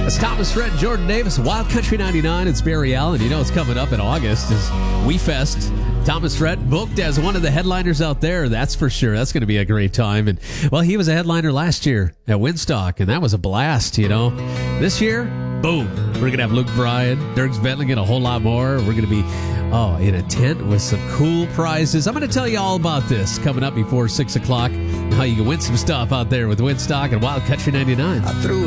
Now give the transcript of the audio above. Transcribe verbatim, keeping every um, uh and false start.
It's Thomas Rhett, Jordan Davis, Wild Country ninety-nine. It's Barry Allen. You know it's coming up in August is We Fest. Thomas Rhett booked as one of the headliners out there. That's for sure. That's going to be a great time. And, well, he was a headliner last year at Winstock, and that was a blast, you know. This year, boom, we're going to have Luke Bryan, Dierks Bentley, and a whole lot more. We're going to be, oh, in a tent with some cool prizes. I'm going to tell you all about this coming up before six o'clock, how you can win some stuff out there with Winstock and Wild Country ninety-nine. I threw